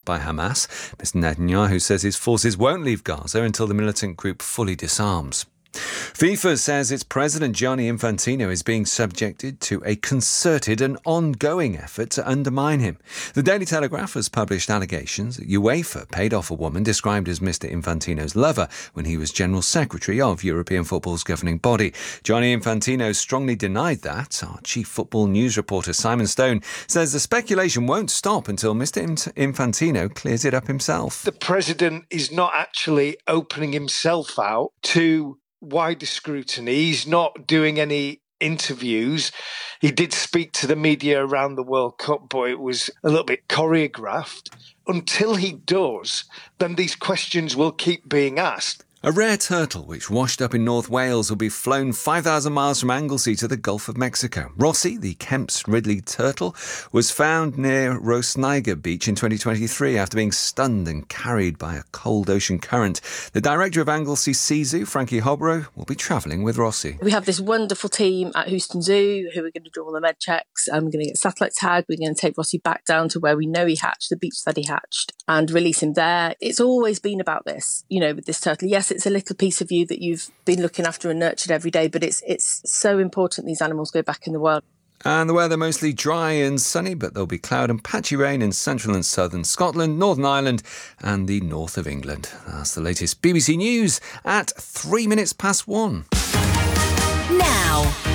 by Hamas. Mr. Netanyahu says his forces won't leave Gaza until the militant group fully disarms. FIFA says its president Gianni Infantino is being subjected to a concerted and ongoing effort to undermine him. The Daily Telegraph has published allegations that UEFA paid off a woman described as Mr. Infantino's lover when he was General Secretary of European football's governing body. Gianni Infantino strongly denied that. Our chief football news reporter Simon Stone says the speculation won't stop until Mr. Infantino clears it up himself. The president is not actually opening himself out to wider scrutiny. He's not doing any interviews. He did speak to the media around the World Cup, but it was a little bit choreographed. Until he does, then these questions will keep being asked. A rare turtle which washed up in North Wales will be flown 5,000 miles from Anglesey to the Gulf of Mexico. Rossi, the Kemp's Ridley turtle, was found near Rosniger Beach in 2023 after being stunned and carried by a cold ocean current. The director of Anglesey Sea Zoo, Frankie Hobro, will be travelling with Rossi. We have this wonderful team at Houston Zoo who are going to do all the med checks. I'm going to get satellite tag. We're going to take Rossi back down to where we know he hatched, the beach that he hatched, and release him there. It's always been about this, with this turtle. Yes, it's a little piece of you that you've been looking after and nurtured every day, but it's so important these animals go back in the wild. And the weather mostly dry and sunny, but there'll be cloud and patchy rain in central and southern Scotland, Northern Ireland and the north of England. That's the latest BBC News at 1:03. Now.